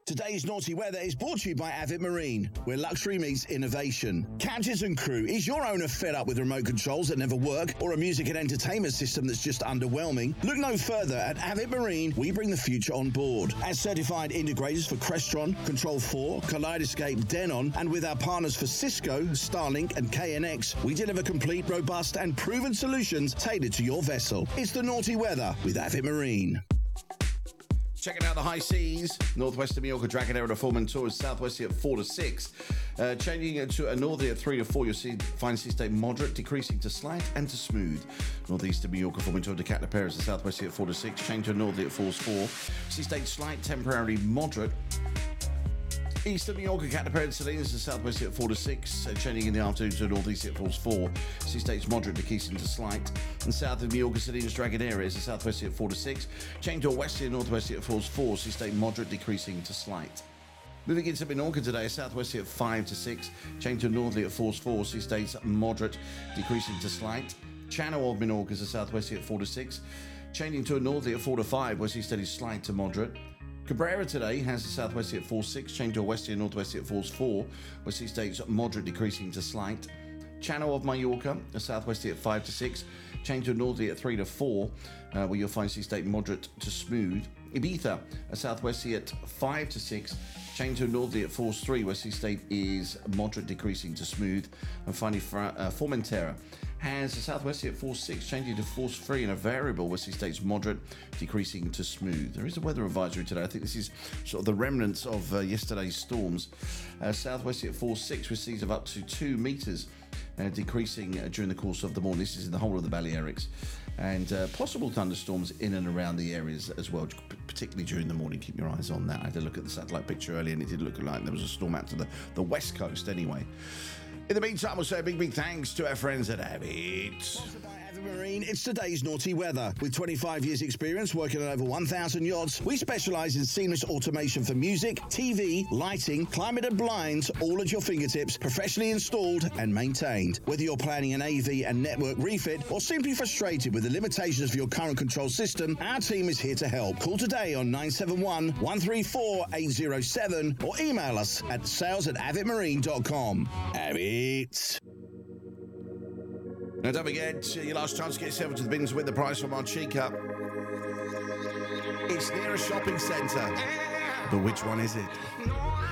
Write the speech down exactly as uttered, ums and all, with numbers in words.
Today's Naughty Weather is brought to you by Avid Marine, where luxury meets innovation. Captains and crew, is your owner fed up with remote controls that never work or a music and entertainment system that's just underwhelming? Look no further. At Avid Marine, we bring the future on board. As certified integrators for Crestron, Control four, Kaleidoscape, Denon, and with our partners for Cisco, Starlink, and K N X, we deliver complete, robust, and proven solutions tailored to your vessel. It's the Naughty Weather with Avid Marine. Checking out the high seas. Northwest of Mallorca, Dragonera to Formentor, southwesterly at four to six. Uh, changing to a northerly at three to four, you'll see find sea state moderate, decreasing to slight and to smooth. Northeast of Mallorca, Formentor to Catlaperas, the southwesterly at four to six. Change to a northerly at four to four. Sea state slight, temporarily moderate. East of Mallorca, Catlaperas and Salinas, the southwest at four to six, uh, changing in the afternoon to northeast at falls four. Sea states moderate, decreasing to slight. And south of Mallorca, Salinas, Dragonera is the southwest at four to six, change to a westerly and northwesterly at falls four. Sea state moderate, decreasing to slight. Moving into Minorca today, southwesterly at five to six, change to northerly at falls four. Sea states moderate, decreasing to slight. Channel of Minorca is the southwesterly at four to six, changing to a northerly at four to five, where sea state is slight to moderate. Cabrera today has the southwesterly at four six, change to a westerly and northwesterly at falls four, where sea states moderate, decreasing to slight. Channel of Mallorca, a southwesterly at five to six, change to a northerly at three to four, uh, where you'll find sea state moderate to smooth. Ibiza, a southwesterly at five to six, change to a northerly at force three, where sea state is moderate, decreasing to smooth. And finally, uh, Formentera has a southwesterly at force six, changing to force three in a variable, where sea state's moderate, decreasing to smooth. There is a weather advisory today. I think this is sort of the remnants of uh, yesterday's storms. Uh, southwesterly at force six, with seas of up to two metres. Uh, decreasing uh, during the course of the morning. This is in the whole of the Balearics. And uh, possible thunderstorms in and around the areas as well, particularly during the morning. Keep your eyes on that. I had a look at the satellite picture earlier and it did look like there was a storm out to the, the west coast anyway. In the meantime, we'll say a big, big thanks to our friends at Avid. Marine, it's today's Naughty Weather. With twenty-five years experience working on over one thousand yachts, we specialise in seamless automation for music, T V, lighting, climate and blinds, all at your fingertips, professionally installed and maintained. Whether you're planning an A V and network refit or simply frustrated with the limitations of your current control system, our team is here to help. Call today on nine seven one, one three four, eight zero seven or email us at sales at avidmarine dot com. Avid. Now, don't forget, your last chance to get yourself into the bins with the price from our Chica. It's near a shopping centre. But which one is it?